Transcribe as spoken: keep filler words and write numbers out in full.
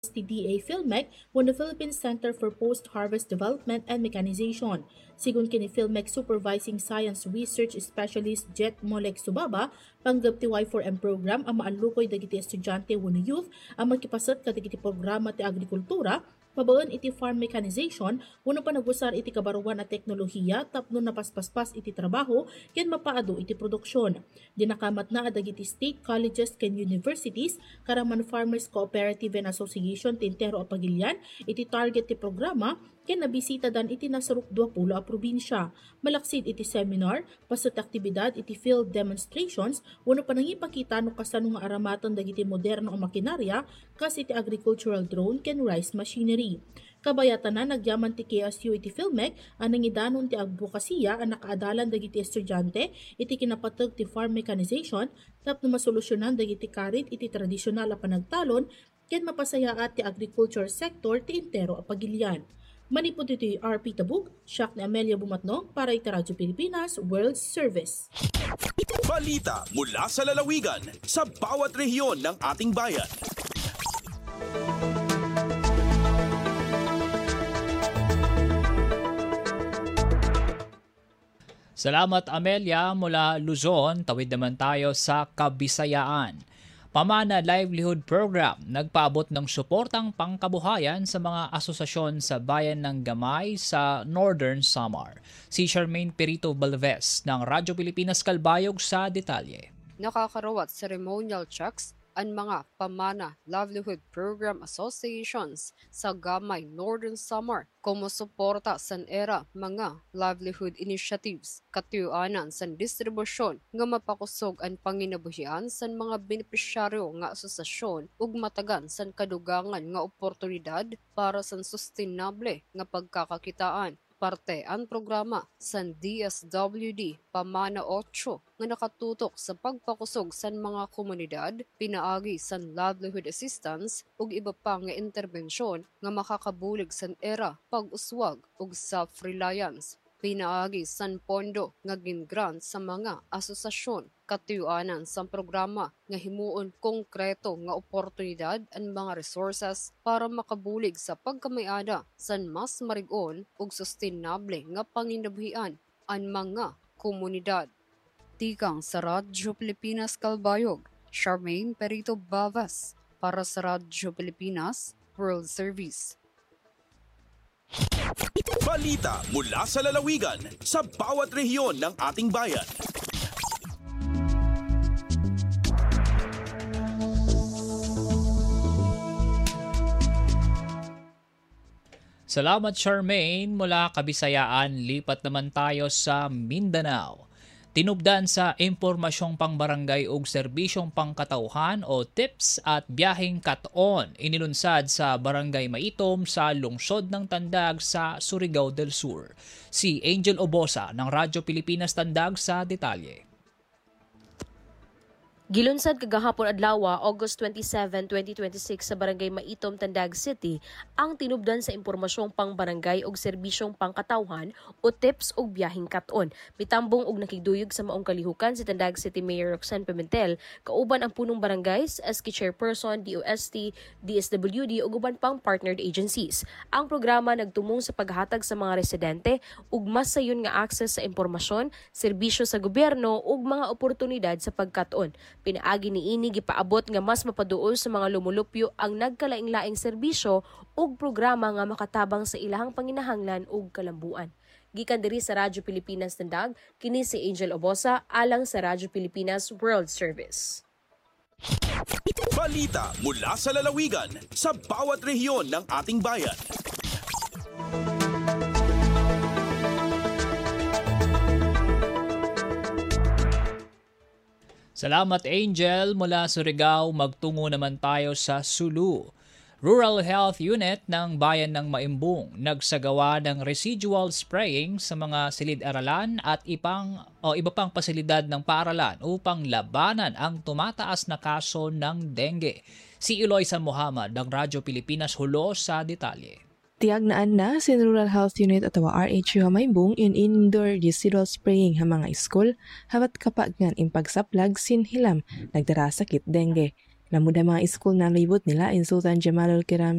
T D A Philmec won the Philippine Center for Post-Harvest Development and Mechanization. Sigun kini Philmec Supervising Science Research Specialist Jet Molek Subaba, panggap ti Y four M program ang maalukoy dagiti estudyante wenno youth ang magkipasat kadagiti programa ti agrikultura, pabaon iti farm mechanization, wenno panagusar iti kabaruan a teknolohiya tapno napaspaspas iti trabaho ken mapaado iti produksyon. Dinakamat na dagiti state colleges ken universities karaman Farmers Cooperative and Association Tintero a Pagilian iti target ti programa ken nabisita dan iti nasaruk dua pulo a probinsya. Malaksid iti seminar, pasat aktibidad iti field demonstrations wenno panangipakita no kasano nga aramaton dagiti moderno a makinarya kas iti agricultural drone ken rice machinery. Kabayatan na nagyaman ti K S U iti Philmec anang idanon ti advokasya ang nakaadalan dagiti estudyante iti kinapateg ti farm mechanization tapno masolusyonan dagiti karit iti tradisyonal a panagtalon ken mapasayaat ti agriculture sector ti intero a Pagilian. Manipod iti R P Tabuk, siak ni Amelia Bumatno para iti Radyo Pilipinas World Service. Balita mula sa lalawigan sa bawat rehiyon ng ating bayan. Salamat Amelia mula Luzon, tawid naman tayo sa Kabisayaan. Pamana Livelihood Program nagpaabot ng suportang pangkabuhayan sa mga asosasyon sa bayan ng Gamay sa Northern Samar. Si Charmaine Perito Balves ng Radyo Pilipinas Kalbayog sa detalye. Nakakarawat ceremonial checks ang mga Pamana Livelihood Program Associations sa Gamay, Northern Samar kumusuporta sa era mga livelihood initiatives katiyuanan sa distribusyon nga mapakusog ang panginabuhian sa mga benepisyaryo nga asosasyon ug matagan sa kadugangan nga oportunidad para sa sustainable nga pagkakakitaan. Parte ang programa sa D S W D Pamana eight nga nakatutok sa pagpakusog sa mga komunidad, pinaagi sa livelihood assistance ug iba pa nga interbensyon nga makakabulig sa era pag-uswag ug self-reliance. Pinaagi sa pondo nga gingrant sa mga asosasyon katiyuanan sa programa nga himuon konkreto nga oportunidad ang mga resources para makabulig sa pagkamayada sa mas marig-on ug sustainable nga panginabuhian ang mga komunidad. Tikang sa Radyo Pilipinas Kalbayog, Charmaine Perito Balves para sa Radyo Pilipinas World Service. Balita mula sa lalawigan sa bawat rehiyon ng ating bayan. Salamat Charmaine mula Kabisayaan, lipat naman tayo sa Mindanao. Tinubdan sa impormasyong pangbarangay ug serbisyong pangkatauhan o tips at biyaheng kat-on inilunsad sa Barangay Maitom sa lungsod ng Tandag sa Surigao del Sur. Si Angel Obosa ng Radyo Pilipinas Tandag sa detalye. Gilunsad kagahapon adlaw, August twenty-seven, twenty twenty-six sa Barangay Maitom, Tandag City ang tinubdan sa impormasyong pangbarangay ug serbisyong pangkatawhan o tips ug biyaheng kat-on. Mitambong og nakigduyog sa maong kalihukan si Tandag City Mayor Roxanne Pimentel, kauban ang punong barangays, S K Chairperson, D O S T, D S W D ug uban pang partnered agencies. Ang programa nagtumong sa paghatag sa mga residente ug mas sayon nga access sa impormasyon, serbisyo sa gobyerno ug mga oportunidad sa pagkat-on. Pinaagi ni ini gipaabot nga mas mapaduol sa mga lumulupyo ang nagkalaing-laing serbisyo ug programa nga makatabang sa ilahang panginahanglan ug kalambuan. Gikan diri sa Radyo Pilipinas Tandag, kini si Angel Obosa alang sa Radyo Pilipinas World Service. Balita mula sa lalawigan sa bawat rehiyon ng ating bayan. Salamat Angel mula Surigao, magtungo naman tayo sa Sulu. Rural Health Unit ng Bayan ng Maimbong nagsagawa ng residual spraying sa mga silid-aralan at ipang, o iba pang pasilidad ng paaralan upang labanan ang tumataas na kaso ng dengue. Si Eloisa Muhammad ng Radyo Pilipinas Hulo sa detalye. Tiagnaan na sin Rural Health Unit at R H U Maimbong in indoor residual spraying ha mga school hawat kapag ngan impagsaplag sin hilam nagdara sakit dengue. Lamud ang mga school na libot nila in Sultan Jamal al-Kiram